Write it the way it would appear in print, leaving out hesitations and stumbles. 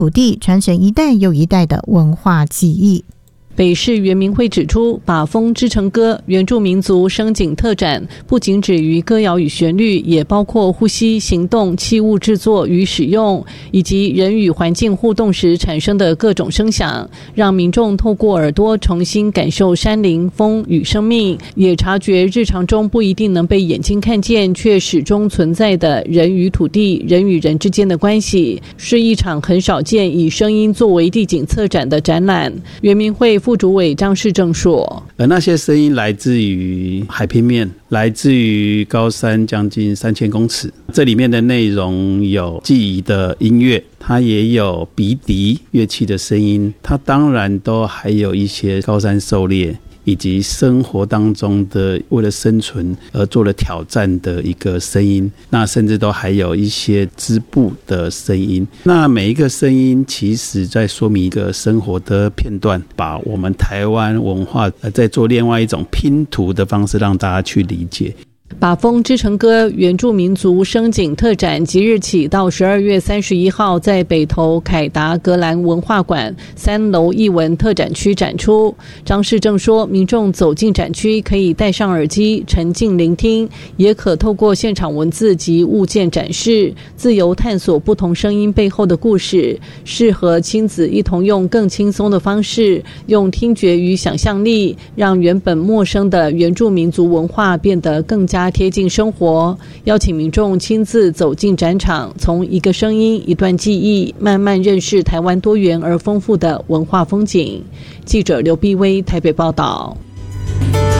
土地，传承一代又一代的文化记忆。 北市原民会指出，把风之城歌原住民族声景特展不仅止于歌谣与旋律，也包括呼吸、行动、器物制作与使用，以及人与环境互动时产生的各种声响，让民众透过耳朵重新感受山林、风与生命，也察觉日常中不一定能被眼睛看见，却始终存在的人与土地、人与人之间的关系，是一场很少见以声音作为地景策展的展览。原民会副主委张世正说， 而那些声音来自于海平面，来自于高山将近3000公尺，这里面的内容有记忆的音乐，它也有鼻笛乐器的声音，它当然都还有一些高山狩猎以及生活当中的为了生存而做了挑战的一个声音，那甚至都还有一些织布的声音。那每一个声音其实在说明一个生活的片段，把我们台湾文化在做另外一种拼图的方式让大家去理解。 把风之城歌原住民族声景特展即日起到12月31号在北投凯达格兰文化馆3楼艺文特展区展出。张世正说，民众走进展区可以戴上耳机沉浸聆听，也可透过现场文字及物件展示，自由探索不同声音背后的故事，适合亲子一同用更轻松的方式，用听觉与想象力，让原本陌生的原住民族文化变得更加贴近生活，邀请民众亲自走进展场，从一个声音、一段记忆，慢慢认识台湾多元而丰富的文化风景。记者刘碧薇台北报道。